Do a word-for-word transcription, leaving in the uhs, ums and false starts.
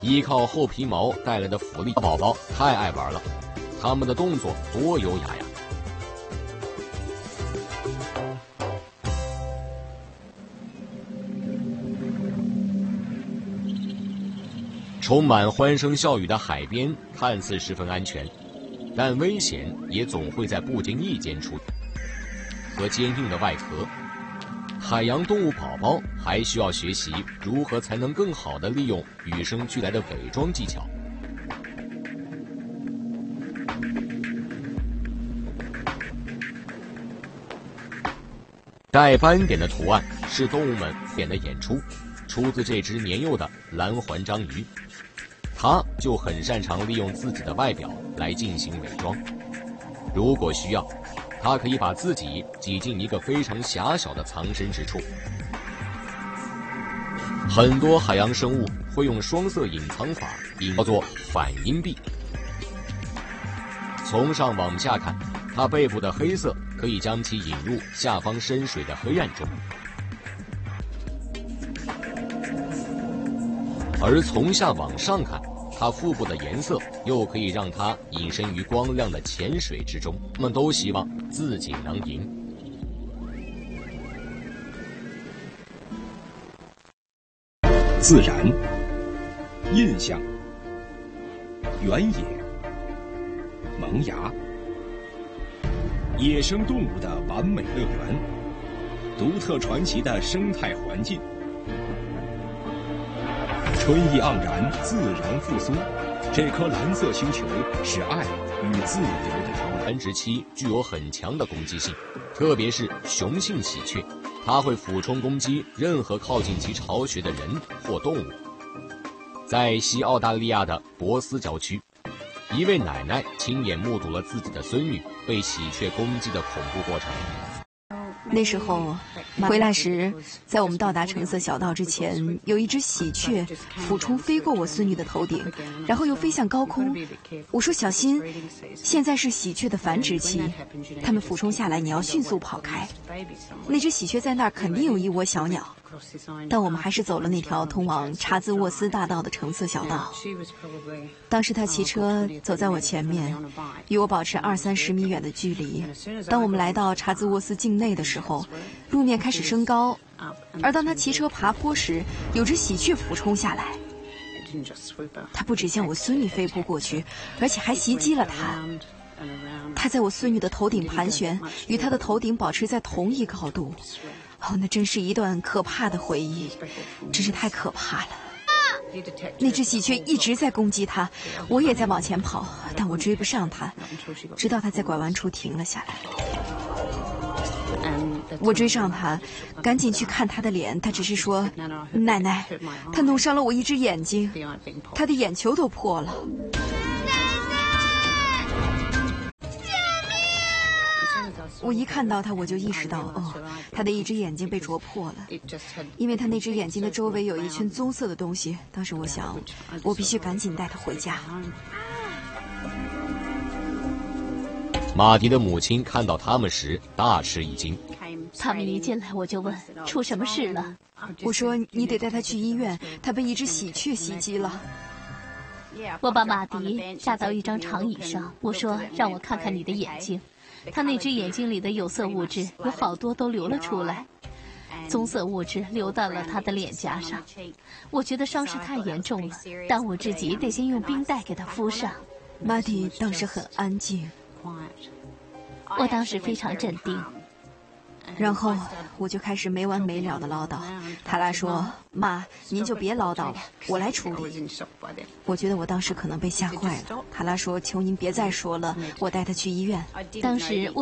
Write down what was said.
依靠厚皮毛带来的浮力，宝宝太爱玩了，他们的动作多优雅呀！充满欢声笑语的海边看似十分安全，但危险也总会在不经意间出现。和坚硬的外壳，海洋动物宝宝还需要学习如何才能更好地利用与生俱来的伪装技巧。带斑点的图案是动物们点的演出，出自这只年幼的蓝环章鱼。它就很擅长利用自己的外表来进行伪装。如果需要，它可以把自己挤进一个非常狭小的藏身之处。很多海洋生物会用双色隐藏法，叫做反阴蔽。从上往下看，它背部的黑色可以将其引入下方深水的黑暗中，而从下往上看，它腹部的颜色又可以让它隐身于光亮的浅水之中。他们都希望自己能赢。 自然、印象、原野、萌芽，野生动物的完美乐园，独特传奇的生态环境。春意盎然，自然复苏。这颗蓝色星球是爱与自由的摇篮。 繁殖期具有很强的攻击性，特别是雄性喜鹊，它会俯冲攻击任何靠近其巢穴的人或动物。在西澳大利亚的博斯郊区，一位奶奶亲眼目睹了自己的孙女被喜鹊攻击的恐怖过程。 那时候回来时，在我们到达橙色小道之前，有一只喜鹊俯冲飞过我孙女的头顶，然后又飞向高空。我说小心，现在是喜鹊的繁殖期，它们俯冲下来，你要迅速跑开。那只喜鹊在那儿肯定有一窝小鸟，但我们还是走了那条通往查兹沃斯大道的橙色小道。当时他骑车走在我前面，与我保持二三十米远的距离。当我们来到查兹沃斯境内的时候，路面开始升高，而当他骑车爬坡时，有只喜鹊俯冲下来。他不只向我孙女飞扑过去，而且还袭击了她。他在我孙女的头顶盘旋，与她的头顶保持在同一高度。哦，那真是一段可怕的回忆，真是太可怕了。那只喜鹊一直在攻击他，我也在往前跑，但我追不上他，直到他在拐弯处停了下来。我追上他，赶紧去看他的脸，他只是说：“奶奶，他弄伤了我一只眼睛，他的眼球都破了。”我一看到他，我就意识到，哦，他的一只眼睛被啄破了，因为他那只眼睛的周围有一圈棕色的东西。当时我想，我必须赶紧带他回家。 马迪的母亲看到他们时大吃一惊。 他们一进来我就问出什么事了。 我说你得带他去医院，他被一只喜鹊袭击了。 我把马迪架到一张长椅上，我说让我看看你的眼睛。他那只眼睛里的有色物质有好多都流了出来，棕色物质流到了他的脸颊上。我觉得伤势太严重了，当务之急得先用冰袋给他敷上。 马迪当时很安静， 我当时非常镇定， 然后我就开始没完没了的唠叨。塔拉说：“妈，您就别唠叨了，我来处理。”我觉得我当时可能被吓坏了。塔拉说：“求您别再说了，我带他去医院。” 当时我